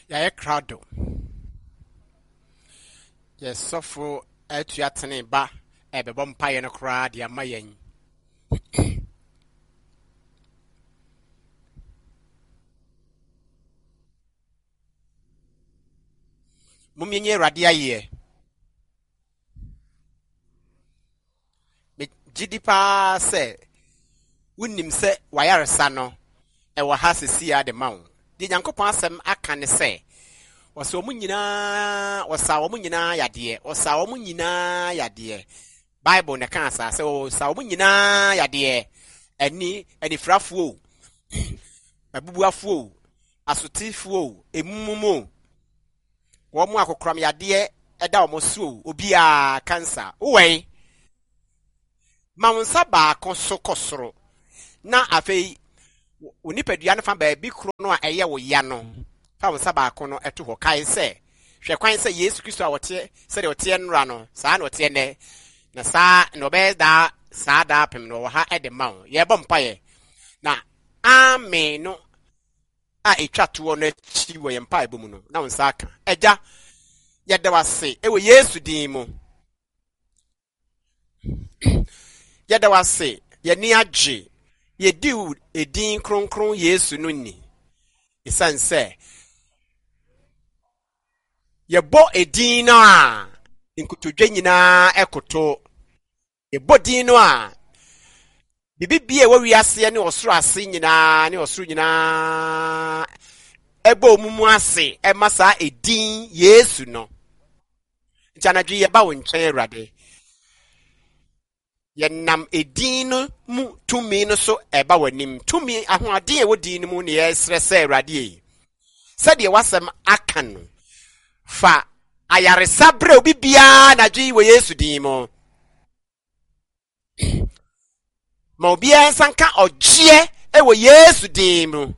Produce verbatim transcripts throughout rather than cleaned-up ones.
ya crowd. Yes, so for a tuatene ba a bebumpire no crowd, ya mayen. Mummy radia ye. Gidipa say, Winnim say, wire sano, and what has a sea at the mount. Did Uncle Passam I can say? Was so munina, was our munina, ya dear, or sour munina, ya dear. Bible na cancer, so sour munina, ya dear, and ni, and if rough woe. A bubua fool, a suti fool, a mumu. One more cram ya dear, a dalmosu, ubia cancer. Away. Maunsa ba konso kosoro na afei onipadua fa ba bi kro no a eye wo ya no fa wonsa ba kono eto ho kai se hwe kwan se Yesu Kristo a wote se de wote nra no saa na wote ne na saa no be da saa da pem no ha e de mawo ye bom paye na amen no a etwa to no chi wo ye mpa ebo mu no na wonsa aka eja ye de wase e wo Yesu din mu Yada wase, ye ni aje, ye diu edin kron kron Yesu no ni. Isan se, ye bo edin no a, inkutudwe nyina ekoto. Ye bo din no a, bibibie wo wiase ne osoro ase nyina, ne osoro nyina, ebo mumu ase, e masa edin Yesu no. Ntanadwe ye ba wo nchen Awurade. Yenam edin mu tumi no so eba wanim tumi ahoade e wodi mu ne yesre se Awurade yi sade wasem aka no fa ayaresa bre obi bia na dwi wo Yesu din mo ma obi ensanka ogye e wo Yesu din mu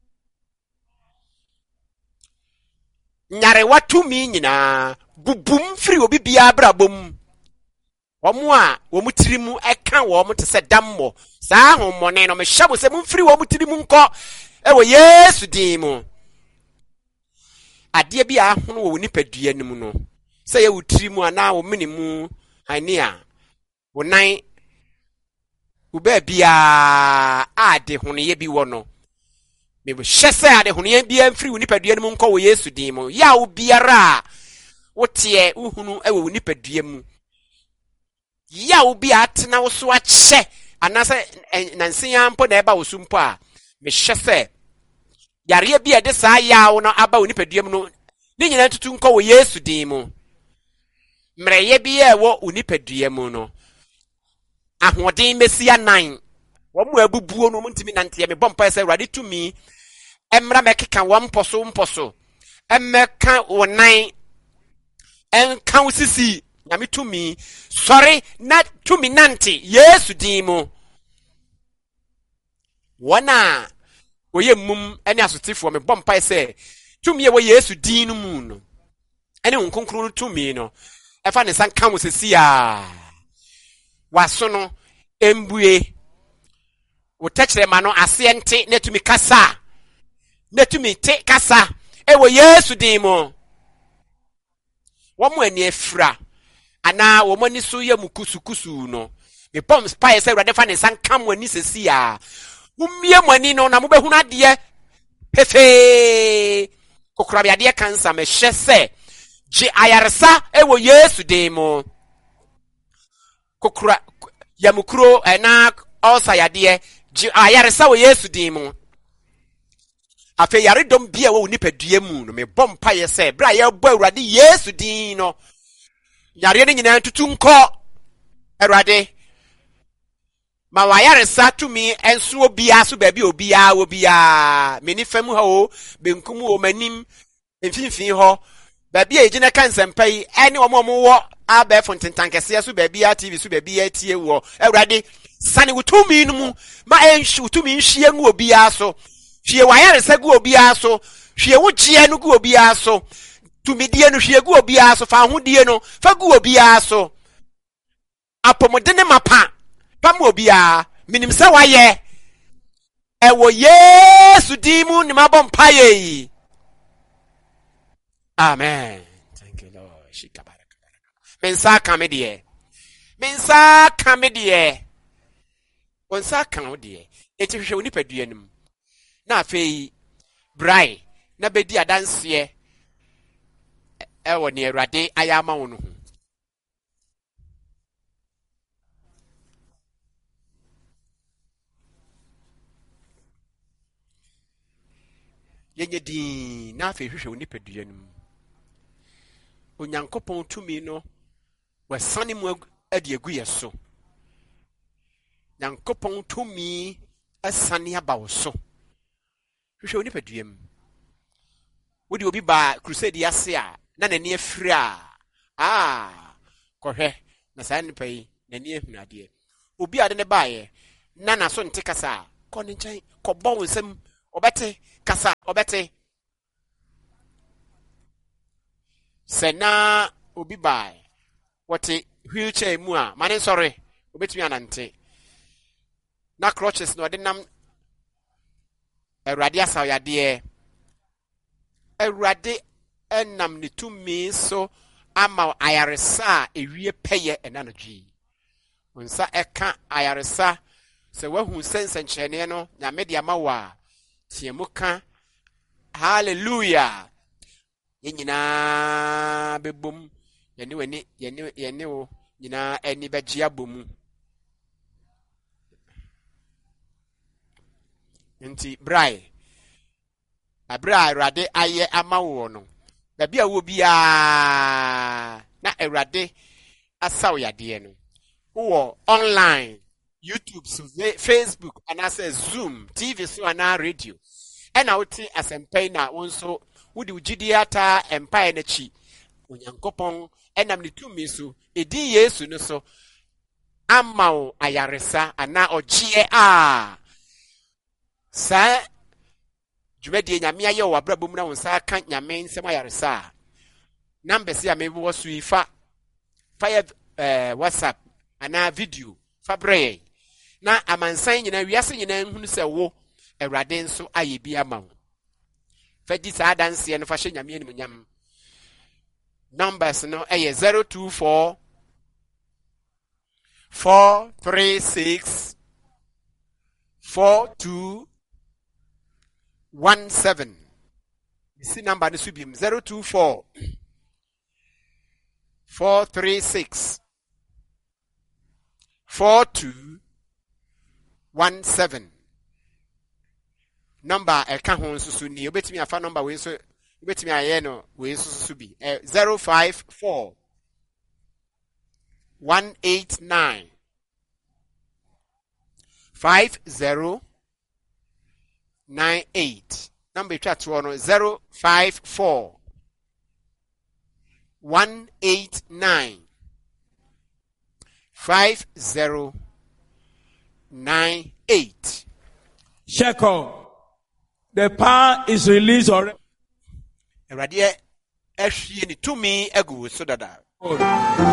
nyare watumi nyina bubum firi obi bia brabom Omo a wo mutirimu eka wo mo te se dammo saa hommone no me hyabo se mumfiri wo mutirimu nko e wo Yesu din mu ade bi a hono wo nipadua nim no se ye wutirimu ana wo menimu ania wo nan wo ba bia ade hono ye bi wo no me bo hyese ade hono ye bia mfiri wo nipadua nim nko wo Yesu din mu ya wo biara wo tie uhunu e wo nipadua mu ya obi atena wo so ache anase nansia mpo na eba wo sumpo a me hyese yare bi e de saa ya wo no aba onipaduam no ni nyina tutu nko wo Yesu din mu mreye bi e wo onipaduam no ahoden mesia nan wo mu abubuo no ntimi nante me bompa se Awurade tumi emra mekeka wo mposo mposo emmeka wo nan enka wo sisi Yami tumi sorry not tumi nanti Yesu din mu wana oye mum ene asotifo me bompa se tumi ye wo Yesu din mu no ene nkonkron no tumi no efa ne san kan sesi a waso no embue wo techre ma no asente ne tumi kasa ne tumi te kasa e wo Yesu din mu wo mu ani efra ana wo mani so ye mukusukusu no me bom spy say Awurade fa ne san kam wani sesi a ummie mani no na mobehunu ade hefe kokura bi ade cancer me hyese ji ayaresa e wo Yesu din mu kokura ya mukuro na osa yade ji ayaresa wo Yesu din mu afi yare dom bia wo nipadua mu no me bom pa ye say bra ye bo Awurade Yesu din no yare ni nyina tutu nko Awurade ma wayare sa tumi enso obia so ba bi obia obia meni fam ha o benkum o manim mfimfin ho ba bi ejina kansempai ene omomo wo aba fontintankese so ba bi a T V so ba bi a tie wo Awurade sane wutumi no mu ma enhwe wutumi nhwie ngu obia so hwie wayare sa gu obia so hwie wo gie no gu obia so tumi die no hwie gu obia so fa ho die no fa gu obia so apomodene mapa pam obia minim se waye e wo Yesu di mu ni mabom paye Amen. Thank you, Lord. Mensa kamedie. Mensa kamedie. Onsa kamedie. Eti hwehwe oni padua nim. Na afei brai na bedi adanse e wo ne Awurade ayama wo no ho. Yenye din na afei hwehwe oni padua nim. Onyankopɔn tumi no wasane mu adi agu yeso. Nyankopɔn tumi asane aba wo so. Hwehwe oni padua nim. Wodi obi ba crusade ase a na nani afiri a ah kohwe na saa nipa yi nani ehunu ade. Obi ade ne baaye na na so nte kasa ko ne nkyɛn kɔbɔ wo nsam obete kasa obete sena obi baaye wote wheelchair mu a mane sorry obetumi anante na crutches no de nam Awurade asaw yade Awurade enam ne tumi so ama ayaresa ewie peye enanodwi onsa eka ayaresa se wahu sense nkyene no nyame de ama wa tiemuka hallelujah yenyina bebom yene wani yene yene wo nyina eni begye abomu nti brai abra Awurade aye ama wo no da bia wo bia na Awurade asaw yade no wo online YouTube so Facebook and as Zoom T V so ana radio ena woti asempai na wonso wodi ugidiata empire na chi onyankopon enam ne tumi so edi Yesu no so amaw ayaresa ana ogie a sa Jumedi nyame aye wo abrabom na wonsa ka nyame nsem ayaresa numbers ya me wo so ifa fire eh WhatsApp ana video fabre na amansan nyina wiase nyina hunu se wo Awurade nso aye bi ama wo fadi sa danse no fa hye nyame anim nyam numbers no eye zero two four four three six four two one seven. This number is zero two four four three six four two one seven. Number a kahon susuni obetimi afa number we so obetimi aye no we so bi zero five four one eight nine five zero nine eight. Number chat one zero five four one eight nine five zero nine eight. Sheko, the power is released already. Eradiye ehwie ni tumi egu so dada.